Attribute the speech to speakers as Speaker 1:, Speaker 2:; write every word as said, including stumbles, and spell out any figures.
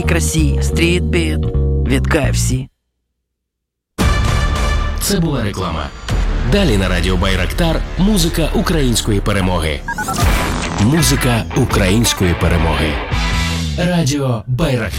Speaker 1: красі, стрітбіт від кей еф сі.
Speaker 2: Це була реклама. Далі на радіо Байрактар музика української перемоги. Музика української перемоги. Радіо Байрактар.